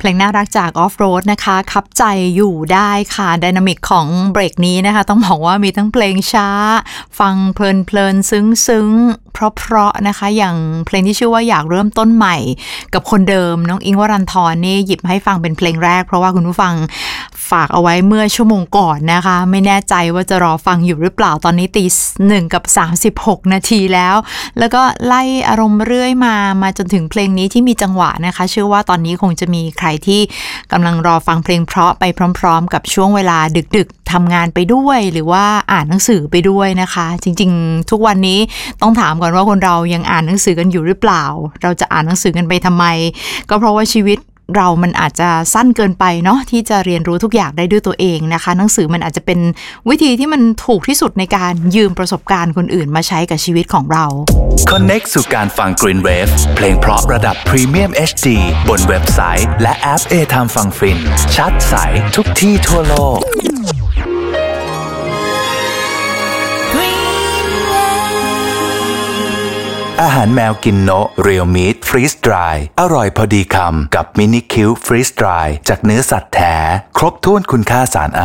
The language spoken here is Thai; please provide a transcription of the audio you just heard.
เพลงน่ารักจาก Off Road นะคะคับใจอยู่ได้ค่ะไดนามิกของเบรกนี้นะคะต้องบอกว่ามีทั้งเพลงช้าฟังเพลินๆซึ้งๆเพราะๆนะคะอย่างเพลงที่ชื่อว่าอยากเริ่มต้นใหม่กับคนเดิมน้องอิงค์วรันธรนี่หยิบให้ฟังเป็นเพลงแรกเพราะว่าคุณผู้ฟังฝากเอาไว้เมื่อชั่วโมงก่อนนะคะไม่แน่ใจว่าจะรอฟังอยู่หรือเปล่าตอนนี้ตี 1:36 นาทีแล้วก็ไล่อารมณ์เรื่อยมาจนถึงเพลงนี้ที่มีจังหวะนะคะเชื่อว่าตอนนี้คงจะมีใครที่กำลังรอฟังเพลงเพราะไปพร้อมๆกับช่วงเวลาดึกๆทำงานไปด้วยหรือว่าอ่านหนังสือไปด้วยนะคะจริงๆทุกวันนี้ต้องถามก่อนว่าคนเรายังอ่านหนังสือกันอยู่หรือเปล่าเราจะอ่านหนังสือกันไปทำไมก็เพราะว่าชีวิตเรามันอาจจะสั้นเกินไปเนาะที่จะเรียนรู้ทุกอย่างได้ด้วยตัวเองนะคะหนังสือมันอาจจะเป็นวิธีที่มันถูกที่สุดในการยืมประสบการณ์คนอื่นมาใช้กับชีวิตของเรา Connect สู่การฟัง Green Wave เพลงเพราะระดับ Premium HD บนเว็บไซต์และแอป A-Time ฟังฟินชัดใสทุกที่ทั่วโลกอาหารแมวกินโนะเรียลมีทฟรีสดรายอร่อยพอดีคำกับมินิคิวฟรีสดรายจากเนื้อสัตว์แท้ครบถ้วนคุณค่าสาร